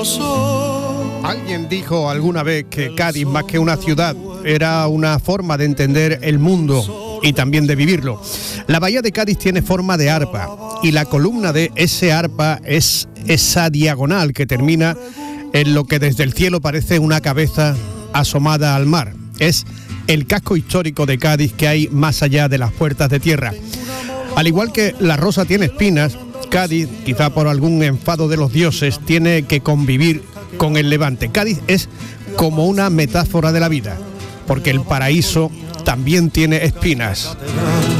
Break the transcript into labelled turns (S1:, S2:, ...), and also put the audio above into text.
S1: Alguien dijo alguna vez que Cádiz, más que una ciudad, era una forma de entender el mundo y también de vivirlo. La bahía de Cádiz tiene forma de arpa y la columna de ese arpa es esa diagonal que termina en lo que desde el cielo parece una cabeza asomada al mar. Es el casco histórico de Cádiz que hay más allá de las puertas de tierra. Al igual que la rosa tiene espinas, Cádiz, quizá por algún enfado de los dioses, tiene que convivir con el Levante. Cádiz es como una metáfora de la vida, porque el paraíso también tiene espinas.